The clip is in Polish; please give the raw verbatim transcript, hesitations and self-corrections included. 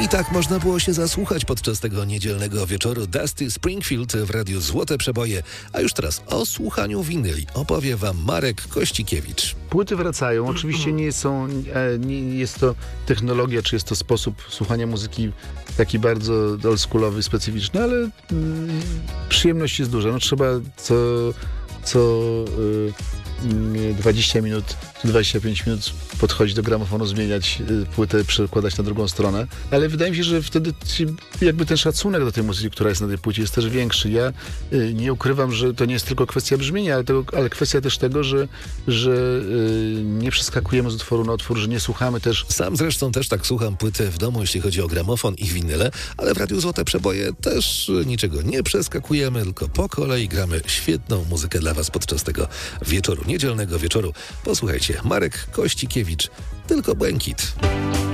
I tak można było się zasłuchać podczas tego niedzielnego wieczoru Dusty Springfield w Radiu Złote Przeboje. A już teraz o słuchaniu winyli opowie wam Marek Kościkiewicz. Płyty wracają. Oczywiście nie są, nie jest to technologia, czy jest to sposób słuchania muzyki taki bardzo oldschoolowy, specyficzny, ale mm, przyjemność jest duża. No trzeba co, co y, dwadzieścia minut, dwadzieścia pięć minut podchodzić do gramofonu, zmieniać płytę, przekładać na drugą stronę, ale wydaje mi się, że wtedy jakby ten szacunek do tej muzyki, która jest na tej płycie, jest też większy. Ja y, nie ukrywam, że to nie jest tylko kwestia brzmienia, ale, tego, ale kwestia też tego, że, że y, nie przeskakujemy z utworu na utwór, że nie słuchamy też. Sam zresztą też tak słucham płyty w domu, jeśli chodzi o gramofon i winyle, ale w Radiu Złote Przeboje też niczego nie przeskakujemy, tylko po kolei gramy świetną muzykę dla was podczas tego wieczoru, niedzielnego wieczoru. Posłuchajcie, Marek Kościkiewicz, Tylko błękit.